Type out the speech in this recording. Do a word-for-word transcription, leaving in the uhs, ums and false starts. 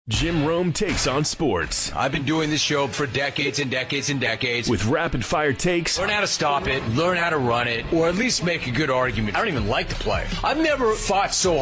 Jim Rome takes on sports. I've been doing this show for decades and decades and decades. With rapid-fire takes. Learn how to stop it, learn how to run it, or at least make a good argument. I don't even like to play. I've never fought so